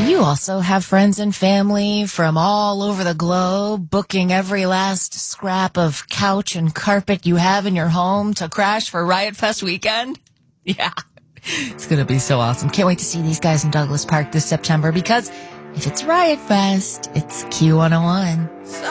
You also have friends and family from all over the globe booking every last scrap of couch and carpet you have in your home to crash for Riot Fest weekend. Yeah, it's going to be so awesome. Can't wait to see these guys in Douglas Park this September because if it's Riot Fest, it's Q101.